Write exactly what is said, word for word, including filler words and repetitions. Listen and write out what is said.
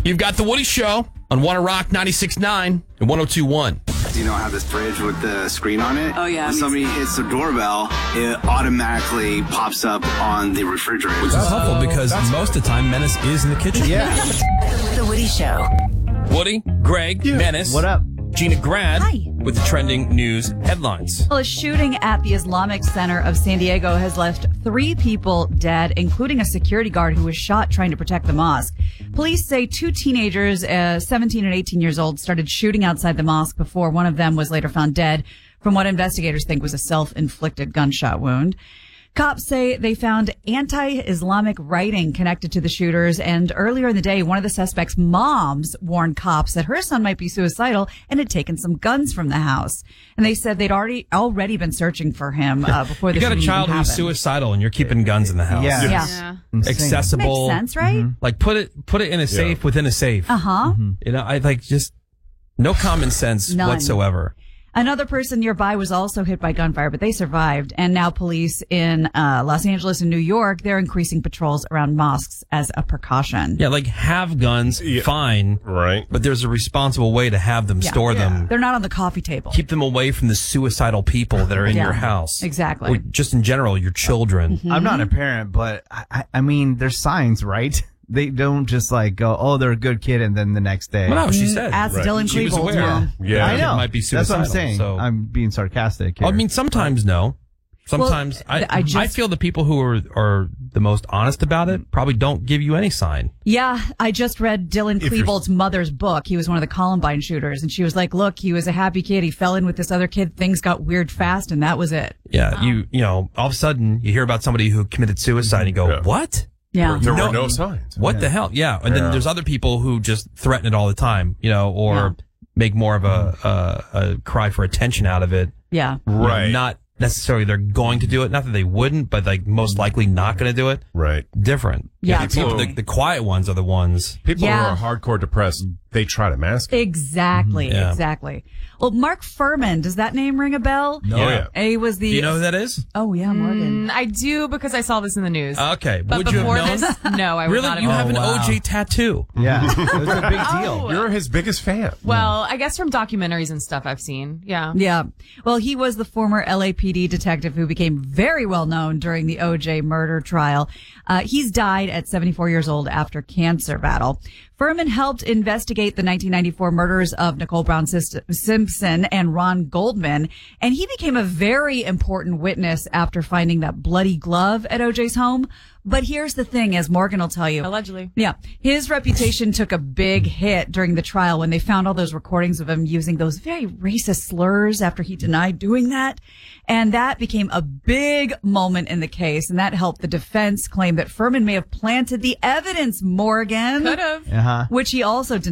You've got The Woody Show on Wanna Rock ninety-six point nine and one oh two point one. Do you know how this fridge with the screen on it? Oh, yeah. When somebody hits the doorbell, it automatically pops up on the refrigerator. Which is helpful because most of the time, Menace is in the kitchen. Yeah. The Woody Show. Woody, Greg, Yeah. Menace. What up? Gina Grad Hi. with the trending news headlines. Well, a shooting at the Islamic Center of San Diego has left three people dead, including a security guard who was shot trying to protect the mosque. Police say two teenagers, uh, seventeen and eighteen years old, started shooting outside the mosque before one of them was later found dead from what investigators think was a self-inflicted gunshot wound. Cops say they found anti-Islamic writing connected to the shooters, and earlier in the day, one of the suspects' moms warned cops that her son might be suicidal and had taken some guns from the house. And they said they'd already already been searching for him uh, before the You got a shooting child even who's happened. suicidal and you're keeping guns in the house. Yeah. Yeah. Yeah. Insane. Accessible. Makes sense, right? Like put it put it in a safe within a safe. Uh-huh. You know, I like just no common sense None. whatsoever. Another person nearby was also hit by gunfire, but they survived. And now police in uh, Los Angeles and New York, they're increasing patrols around mosques as a precaution. Yeah, like have guns, fine. Right. But there's a responsible way to have them, Yeah. store them. They're not on the coffee table. Keep them away from the suicidal people that are in Yeah. your house. Exactly. Or just in general, your children. Mm-hmm. I'm not a parent, but I, I- I mean, there's signs, right? They don't just like go, oh, they're a good kid, and then the next day. Well, no, she said. Ask Right. Dylan She was Klebold's aware. mom. Yeah. I know. It might be That's what I'm suicidal, saying. so- I'm being sarcastic here. I mean, sometimes no. Sometimes Well, I I just- I feel the people who are are the most honest about it probably don't give you any sign. Yeah, I just read Dylan If you're- Klebold's mother's book. He was one of the Columbine shooters, and she was like, look, he was a happy kid. He fell in with this other kid. Things got weird fast, and that was it. Yeah, you you know, all of a sudden you hear about somebody who committed suicide and you go, Yeah. what? Yeah. There No. were no signs. What the hell? Yeah. And then Yeah. there's other people who just threaten it all the time, you know, or Yeah. make more of a, a, a cry for attention out of it. Yeah. You know, Right. not necessarily they're going to do it. Not that they wouldn't, but like most likely not going to do it. Right. Different. Yeah. The, people, the, the quiet ones are the ones. People Yeah. who are hardcore depressed, they try to mask it. Exactly. Yeah. Exactly. Well, Mark Furman, does that name ring a bell? Oh, yeah. He was the. Do you know who that is? Oh, yeah, Morgan. Mm, I do because I saw this in the news. Okay. But Would you before have known? this, no, I would Really? not have You known. have an wow. O J tattoo. yeah, it was a big deal. Oh. You're his biggest fan. Well, I guess from documentaries and stuff I've seen. Yeah. Yeah. Well, he was the former L A P D detective who became very well known during the O J murder trial. Uh, he's died at seventy-four years old after cancer battle. Furman helped investigate the nineteen ninety-four murders of Nicole Brown Sis- Simpson and Ron Goldman, and he became a very important witness after finding that bloody glove at O J's home. But here's the thing, as Morgan will tell you. Allegedly. Yeah. His reputation took a big hit during the trial when they found all those recordings of him using those very racist slurs after he denied doing that. And that became a big moment in the case. And that helped the defense claim that Furman may have planted the evidence, Morgan. Could have. Uh-huh. Which he also denied.